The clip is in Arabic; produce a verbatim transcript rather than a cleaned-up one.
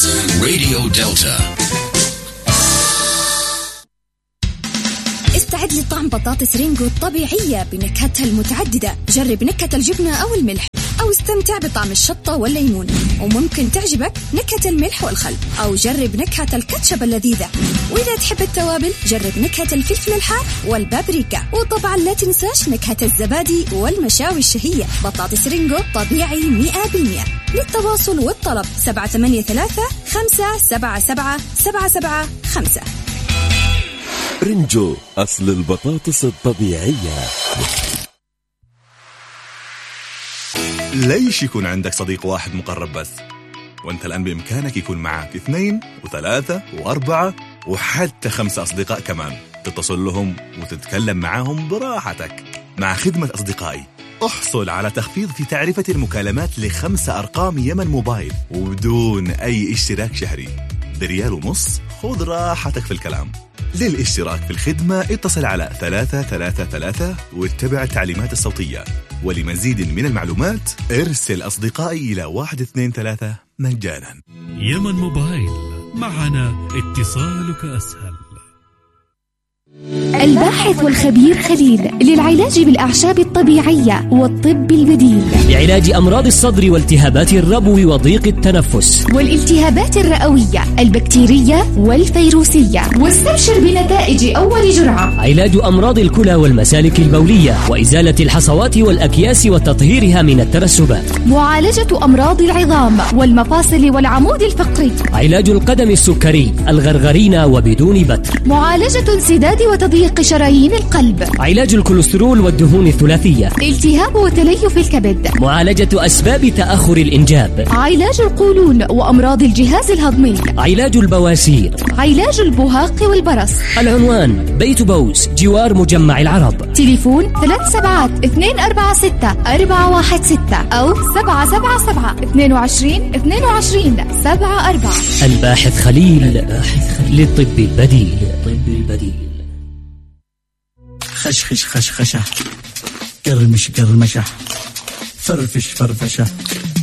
راديو دلتا. استعد لطعم بطاطس رينجو الطبيعية بنكهتها المتعددة. جرب نكهة الجبنة أو الملح، أو استمتع بطعم الشطة والليمون، وممكن تعجبك نكهة الملح والخل، أو جرب نكهة الكاتشب اللذيذة. وإذا تحب التوابل جرب نكهة الفلفل الحار والبابريكا، وطبعا لا تنساش نكهة الزبادي والمشاوي الشهية. بطاطس رينجو طبيعي مئة بالمئة. للتواصل والطلب سبعة ثمانية ثلاثة خمسة سبعة سبعة سبعة سبعة خمسة. رينجو أصل البطاطس الطبيعية. ليش يكون عندك صديق واحد مقرب بس؟ وانت الآن بإمكانك يكون معك اثنين وثلاثة وأربعة وحتى خمسة أصدقاء كمان، تتصل لهم وتتكلم معهم براحتك. مع خدمة أصدقائي احصل على تخفيض في تعرفة المكالمات لخمسة أرقام يمن موبايل وبدون أي اشتراك شهري بريال ونص. خذ راحتك في الكلام. للاشتراك في الخدمة اتصل على ثلاثة ثلاثة ثلاثة واتبع التعليمات الصوتية. ولمزيد من المعلومات ارسل أصدقائي إلى واحد اثنين ثلاثة مجانا. يمن موبايل، معنا اتصالك أسهل. الباحث والخبير خليل للعلاج بالأعشاب الطبيعية والطب البديل، لعلاج أمراض الصدر والتهابات الربو وضيق التنفس والالتهابات الرئوية البكتيرية والفيروسية. واستبشر بنتائج أول جرعة. علاج أمراض الكلى والمسالك البولية وإزالة الحصوات والأكياس وتطهيرها من الترسبات. معالجة أمراض العظام والمفاصل والعمود الفقري. علاج القدم السكري الغرغرينة وبدون بتر. معالجة انسداد وتضييق شرايين القلب. علاج الكوليسترول والدهون الثلاثية. التهاب وتليف الكبد. معالجة أسباب تأخر الإنجاب. علاج القولون وأمراض الجهاز الهضمي. علاج البواسير. علاج البهاق والبرص. العنوان بيت بوس جوار مجمع العرب. تليفون ثلاث سبعات اثنين أربعة ستة أربعة واحد ستة أو سبعة سبعة سبعة اثنين وعشرين اثنين وعشرين سبعة أربعة. الباحث خليل للطب البديل. طب البديل. خشخش خشخشة، قرمش قرمشة، فرفش فرفشة،